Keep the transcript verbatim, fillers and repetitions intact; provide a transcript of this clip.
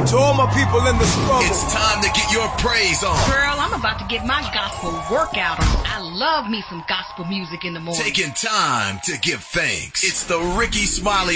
To all my people in the struggle. It's time to get your praise on. Girl, I'm about to get my gospel workout on. I love me some gospel music in the morning. Taking time to give thanks. It's the Rickey Smiley